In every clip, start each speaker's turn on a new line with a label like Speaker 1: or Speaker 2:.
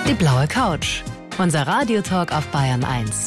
Speaker 1: Die blaue Couch. Unser Radiotalk auf Bayern 1.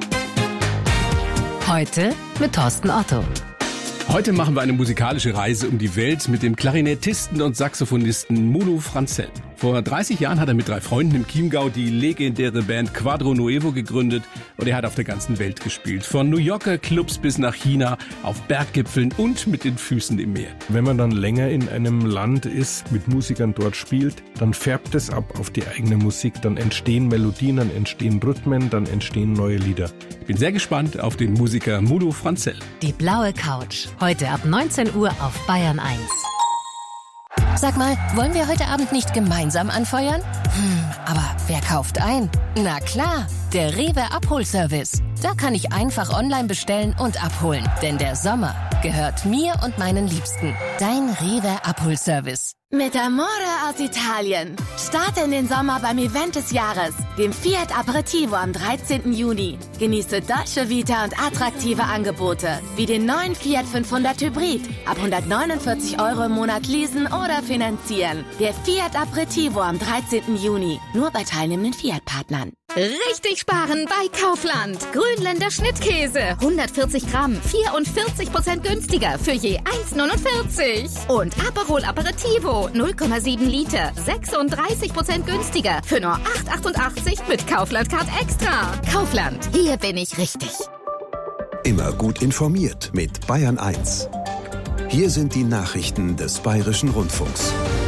Speaker 1: Heute mit Thorsten Otto.
Speaker 2: Heute machen wir eine musikalische Reise um die Welt mit dem Klarinettisten und Saxophonisten Mulu Franzell. Vor 30 Jahren hat er mit 3 Freunden im Chiemgau die legendäre Band Quadro Nuevo gegründet und er hat auf der ganzen Welt gespielt. Von New Yorker Clubs bis nach China, auf Berggipfeln und mit den Füßen im Meer.
Speaker 3: Wenn man dann länger in einem Land ist, mit Musikern dort spielt, dann färbt es ab auf die eigene Musik. Dann entstehen Melodien, dann entstehen Rhythmen, dann entstehen neue Lieder.
Speaker 2: Ich bin sehr gespannt auf den Musiker Mulu Franzell.
Speaker 1: Die blaue Couch. Heute ab 19 Uhr auf Bayern 1.
Speaker 4: Sag mal, wollen wir heute Abend nicht gemeinsam anfeuern? Aber wer kauft ein? Na klar, der Rewe Abholservice. Da kann ich einfach online bestellen und abholen. Denn der Sommer gehört mir und meinen Liebsten. Dein Rewe Abholservice.
Speaker 5: Mit Amore aus Italien. Starte in den Sommer beim Event des Jahres, dem Fiat Aperitivo am 13. Juni. Genieße Dolce Vita und attraktive Angebote, wie den neuen Fiat 500 Hybrid. Ab 149 € im Monat leasen oder finanzieren. Der Fiat Aperitivo am 13. Juni. Nur bei teilnehmenden Fiat-Partnern.
Speaker 6: Richtig sparen bei Kaufland. Grünländer Schnittkäse. 140 Gramm, 44% günstiger für je 1,49. Und Aperol Aperitivo, 0,7 Liter, 36% günstiger für nur 8,88 mit Kaufland Card Extra. Kaufland, hier bin ich richtig.
Speaker 7: Immer gut informiert mit Bayern 1. Hier sind die Nachrichten des Bayerischen Rundfunks.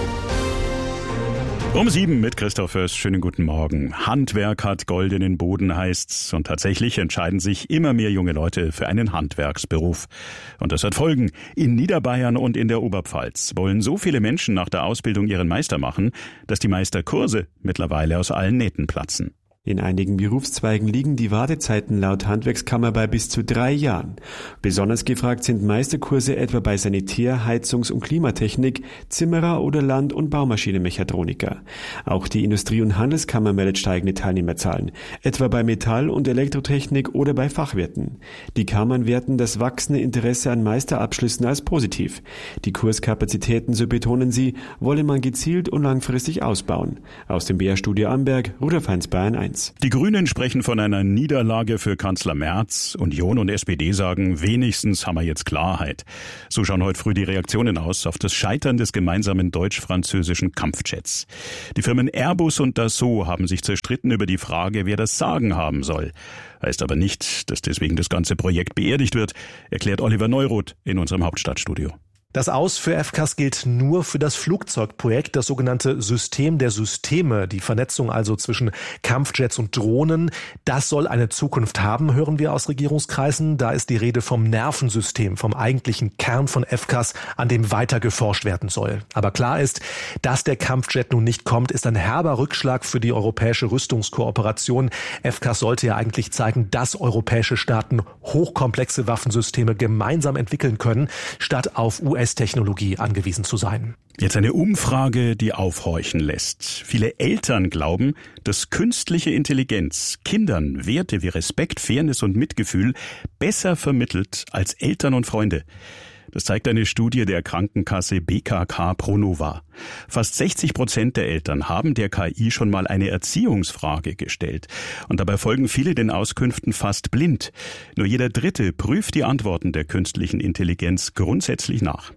Speaker 8: Um 7 mit Christoph Fürst. Schönen guten Morgen. Handwerk hat goldenen Boden, heißt's. Und tatsächlich entscheiden sich immer mehr junge Leute für einen Handwerksberuf. Und das hat Folgen. In Niederbayern und in der Oberpfalz wollen so viele Menschen nach der Ausbildung ihren Meister machen, dass die Meisterkurse mittlerweile aus allen Nähten platzen.
Speaker 9: In einigen Berufszweigen liegen die Wartezeiten laut Handwerkskammer bei bis zu 3 Jahren. Besonders gefragt sind Meisterkurse etwa bei Sanitär-, Heizungs- und Klimatechnik, Zimmerer oder Land- und Baumaschinenmechatroniker. Auch die Industrie- und Handelskammer meldet steigende Teilnehmerzahlen, etwa bei Metall- und Elektrotechnik oder bei Fachwirten. Die Kammern werten das wachsende Interesse an Meisterabschlüssen als positiv. Die Kurskapazitäten, so betonen sie, wolle man gezielt und langfristig ausbauen. Aus dem BR-Studio Amberg, Rudolf Heinz, Bayern 1.
Speaker 8: Die Grünen sprechen von einer Niederlage für Kanzler Merz. Union und SPD sagen, wenigstens haben wir jetzt Klarheit. So schauen heute früh die Reaktionen aus auf das Scheitern des gemeinsamen deutsch-französischen Kampfjets. Die Firmen Airbus und Dassault haben sich zerstritten über die Frage, wer das Sagen haben soll. Heißt aber nicht, dass deswegen das ganze Projekt beerdigt wird, erklärt Oliver Neuroth in unserem Hauptstadtstudio.
Speaker 10: Das Aus für FCAS gilt nur für das Flugzeugprojekt, das sogenannte System der Systeme, die Vernetzung also zwischen Kampfjets und Drohnen. Das soll eine Zukunft haben, hören wir aus Regierungskreisen. Da ist die Rede vom Nervensystem, vom eigentlichen Kern von FCAS, an dem weiter geforscht werden soll. Aber klar ist, dass der Kampfjet nun nicht kommt, ist ein herber Rückschlag für die europäische Rüstungskooperation. FCAS sollte ja eigentlich zeigen, dass europäische Staaten hochkomplexe Waffensysteme gemeinsam entwickeln können, statt auf US-Technologie angewiesen zu sein.
Speaker 8: Jetzt eine Umfrage, die aufhorchen lässt. Viele Eltern glauben, dass künstliche Intelligenz Kindern Werte wie Respekt, Fairness und Mitgefühl besser vermittelt als Eltern und Freunde. Das zeigt eine Studie der Krankenkasse BKK Pronova. Fast 60% der Eltern haben der KI schon mal eine Erziehungsfrage gestellt. Und dabei folgen viele den Auskünften fast blind. Nur jeder Dritte prüft die Antworten der künstlichen Intelligenz grundsätzlich nach.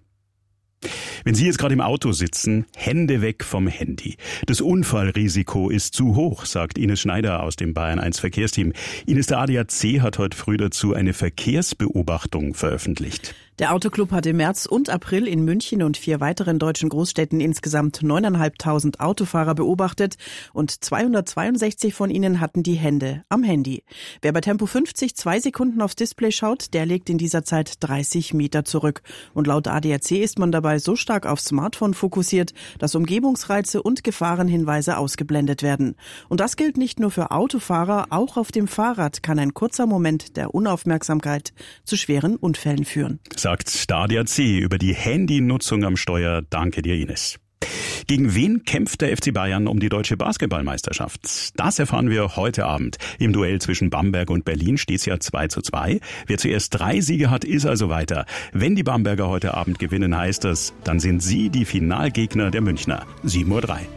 Speaker 8: Wenn Sie jetzt gerade im Auto sitzen, Hände weg vom Handy. Das Unfallrisiko ist zu hoch, sagt Ines Schneider aus dem Bayern 1 Verkehrsteam. Ines, der ADAC hat heute früh dazu eine Verkehrsbeobachtung veröffentlicht.
Speaker 11: Der Autoclub hat im März und April in München und 4 weiteren deutschen Großstädten insgesamt 9.500 Autofahrer beobachtet und 262 von ihnen hatten die Hände am Handy. Wer bei Tempo 50 2 Sekunden aufs Display schaut, der legt in dieser Zeit 30 Meter zurück. Und laut ADAC ist man dabei so stark aufs Smartphone fokussiert, dass Umgebungsreize und Gefahrenhinweise ausgeblendet werden. Und das gilt nicht nur für Autofahrer, auch auf dem Fahrrad kann ein kurzer Moment der Unaufmerksamkeit zu schweren Unfällen führen.
Speaker 8: Sagt der ADAC über die Handynutzung am Steuer. Danke dir, Ines. Gegen wen kämpft der FC Bayern um die deutsche Basketballmeisterschaft? Das erfahren wir heute Abend. Im Duell zwischen Bamberg und Berlin steht es ja 2:2. Wer zuerst 3 Siege hat, ist also weiter. Wenn die Bamberger heute Abend gewinnen, heißt das, dann sind sie die Finalgegner der Münchner. 7:03 Uhr.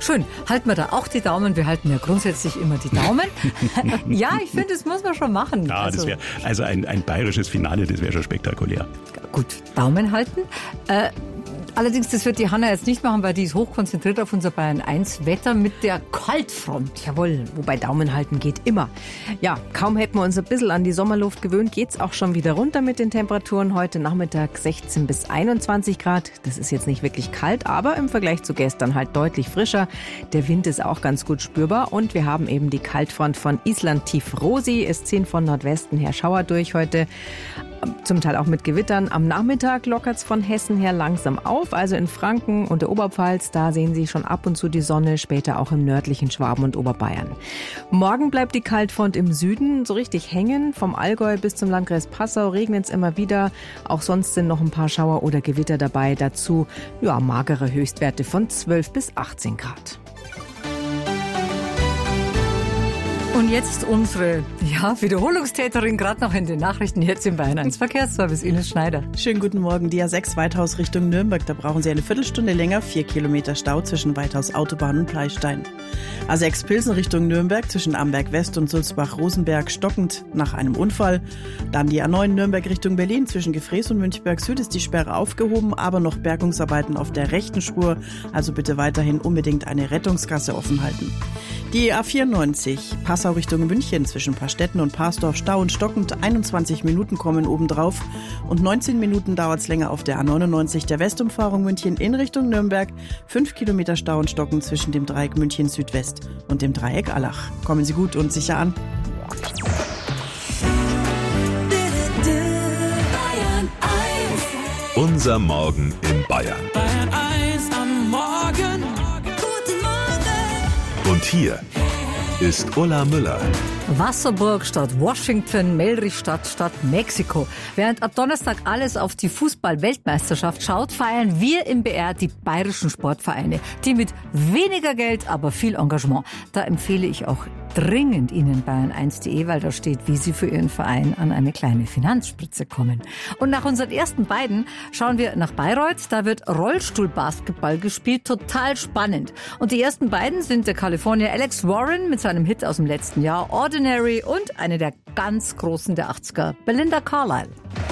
Speaker 12: Schön. Halten wir da auch die Daumen. Wir halten ja grundsätzlich immer die Daumen. Ja, ich finde, das muss man schon machen.
Speaker 8: Ja, das wäre also ein bayerisches Finale, das wäre schon spektakulär.
Speaker 12: Gut, Daumen halten. Allerdings, das wird die Hanna jetzt nicht machen, weil die ist hochkonzentriert auf unser Bayern 1 Wetter mit der Kaltfront.
Speaker 13: Jawohl, wobei Daumen halten geht immer. Ja, kaum hätten wir uns ein bisschen an die Sommerluft gewöhnt, geht's auch schon wieder runter mit den Temperaturen. Heute Nachmittag 16 bis 21 Grad. Das ist jetzt nicht wirklich kalt, aber im Vergleich zu gestern halt deutlich frischer. Der Wind ist auch ganz gut spürbar und wir haben eben die Kaltfront von Island tief Rosi. Es ziehen von Nordwesten her Schauer durch heute. Zum Teil auch mit Gewittern. Am Nachmittag lockert's von Hessen her langsam auf. Also in Franken und der Oberpfalz, da sehen Sie schon ab und zu die Sonne, später auch im nördlichen Schwaben und Oberbayern. Morgen bleibt die Kaltfront im Süden so richtig hängen. Vom Allgäu bis zum Landkreis Passau regnet's immer wieder. Auch sonst sind noch ein paar Schauer oder Gewitter dabei. Dazu magere Höchstwerte von 12 bis 18 Grad.
Speaker 12: Und jetzt unsere Wiederholungstäterin, gerade noch in den Nachrichten, jetzt im Bayern 1 Verkehrsservice, Ines Schneider.
Speaker 11: Schönen guten Morgen. Die A6 Weithaus Richtung Nürnberg, da brauchen Sie eine Viertelstunde länger, 4 Kilometer Stau zwischen Weithaus Autobahn und Pleistein. A6 Pilsen Richtung Nürnberg zwischen Amberg West und Sulzbach-Rosenberg stockend nach einem Unfall. Dann die A9 Nürnberg Richtung Berlin zwischen Gefrees und Münchberg Süd ist die Sperre aufgehoben, aber noch Bergungsarbeiten auf der rechten Spur. Also bitte weiterhin unbedingt eine Rettungsgasse offen halten. Die A94 Passau Richtung München zwischen Paarstetten und Parsdorf Stau und stockend. 21 Minuten kommen obendrauf und 19 Minuten dauert es länger auf der A99 der Westumfahrung München in Richtung Nürnberg. 5 Kilometer Stau und stockend zwischen dem Dreieck München Südwest und dem Dreieck Allach. Kommen Sie gut und sicher an.
Speaker 7: Unser Morgen in Bayern.
Speaker 14: Bayern 1 am Morgen. Guten Morgen.
Speaker 7: Und hier ist Ulla Müller.
Speaker 12: Wasserburg statt Washington, Melrichstadt statt Mexiko. Während ab Donnerstag alles auf die Fußball-Weltmeisterschaft schaut, feiern wir im BR die bayerischen Sportvereine. Die mit weniger Geld, aber viel Engagement. Da empfehle ich auch dringend Ihnen bayern1.de, weil da steht, wie Sie für Ihren Verein an eine kleine Finanzspritze kommen. Und nach unseren ersten beiden schauen wir nach Bayreuth. Da wird Rollstuhlbasketball gespielt. Total spannend. Und die ersten beiden sind der Kalifornier Alex Warren mit seinem Hit aus dem letzten Jahr, Ordinary, und eine der ganz Großen der 80er, Belinda Carlisle.